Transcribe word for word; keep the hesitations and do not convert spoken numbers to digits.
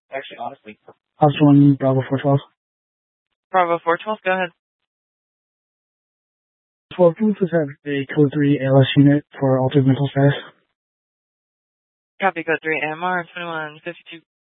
Actually, honestly. House one, Bravo four twelve. Bravo four twelve, go ahead. twelve, can we please have a code three A L S unit for altered mental status? Copy code three, A M R twenty-one fifty-two.